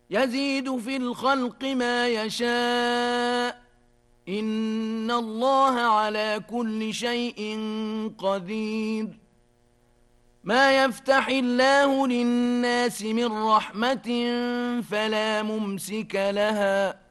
يزيد في الخلق ما يشاء إن الله على كل شيء قدير ما يفتح الله للناس من رحمة فلا ممسك لها